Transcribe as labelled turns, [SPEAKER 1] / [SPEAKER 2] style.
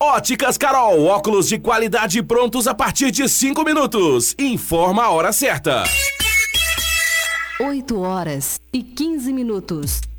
[SPEAKER 1] Óticas Carol, óculos de qualidade prontos a partir de 5 minutos. Informa a hora certa.
[SPEAKER 2] 8h15.